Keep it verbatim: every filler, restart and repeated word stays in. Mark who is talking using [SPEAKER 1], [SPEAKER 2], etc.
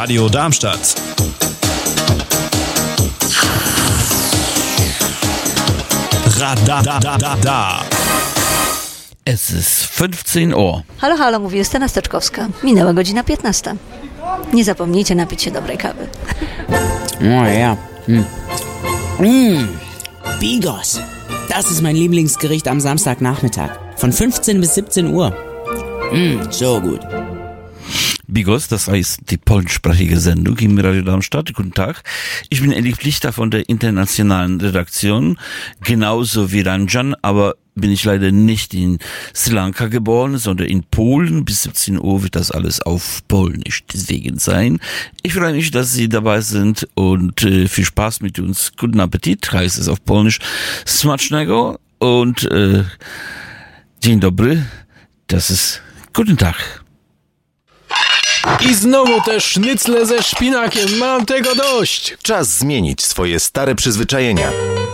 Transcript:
[SPEAKER 1] Radio Darmstadt. Radadadada.
[SPEAKER 2] Es ist fünfzehn Uhr.
[SPEAKER 3] Halo, halo, mówi Justyna Steczkowska. Minęła godzina piętnasta. Nie zapomnijcie napić się dobrej kawy.
[SPEAKER 4] Oh ja. Hm. Mm. Bigos. Das ist mein Lieblingsgericht am Samstagnachmittag. Von fünfzehn bis siebzehn Uhr. Mm, so gut.
[SPEAKER 2] Bigos, das heißt die polnischsprachige Sendung im Radio Darmstadt. Guten Tag. Ich bin Elie Pflichter von der internationalen Redaktion, genauso wie Ranjan, aber bin ich leider nicht in Sri Lanka geboren, sondern in Polen. Bis siebzehn Uhr wird das alles auf Polnisch deswegen sein. Ich freue mich, dass Sie dabei sind und äh, viel Spaß mit uns. Guten Appetit, heißt es auf Polnisch. Smacznego und äh, dzień dobry. Das ist guten Tag.
[SPEAKER 5] I znowu te sznycle ze szpinakiem, mam tego dość!
[SPEAKER 6] Czas zmienić swoje stare przyzwyczajenia.